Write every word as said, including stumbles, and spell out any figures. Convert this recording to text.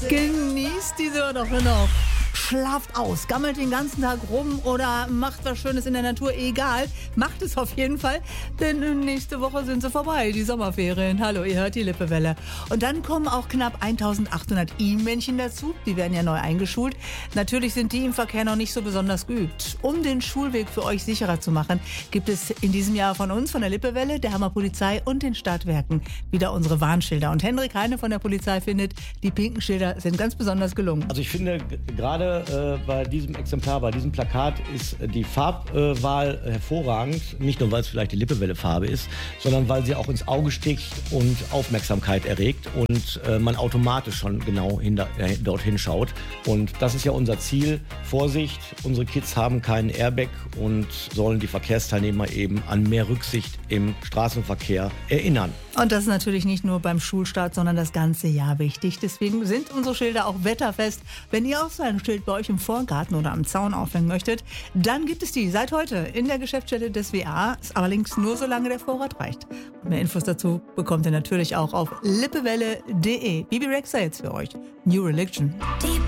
Genießt diese doch noch. Schlaft aus, gammelt den ganzen Tag rum oder macht was Schönes in der Natur, egal. Macht es auf jeden Fall, denn nächste Woche sind sie vorbei, die Sommerferien. Hallo, ihr hört die Lippewelle. Und dann kommen auch knapp eintausendachthundert I-Männchen dazu, die werden ja neu eingeschult. Natürlich sind die im Verkehr noch nicht so besonders geübt. Um den Schulweg für euch sicherer zu machen, gibt es in diesem Jahr von uns, von der Lippewelle, der Hammer Polizei und den Stadtwerken wieder unsere Warnschilder. Und Hendrik Heine von der Polizei findet, die pinken Schilder sind ganz besonders gelungen. Also ich finde, g- gerade äh, bei diesem Exemplar, bei diesem Plakat ist die Farbwahl äh, hervorragend. Nicht nur, weil es vielleicht die Lippewelle-Farbe ist, sondern weil sie auch ins Auge sticht und Aufmerksamkeit erregt und äh, man automatisch schon genau hinter, äh, dorthin schaut. Und das ist ja unser Ziel. Vorsicht, unsere Kids haben keinen Airbag und sollen die Verkehrsteilnehmer eben an mehr Rücksicht im Straßenverkehr erinnern. Und das ist natürlich nicht nur beim Schulstart, sondern das ganze Jahr wichtig. Deswegen sind unsere Schilder auch wetterfest. Wenn ihr auch so ein Schild bei euch im Vorgarten oder am Zaun aufhängen möchtet, dann gibt es die seit heute in der Geschäftsstelle des W A. Ist allerdings nur solange der Vorrat reicht. Und mehr Infos dazu bekommt ihr natürlich auch auf lippewelle punkt de. Bibi Rexha jetzt für euch. New Religion.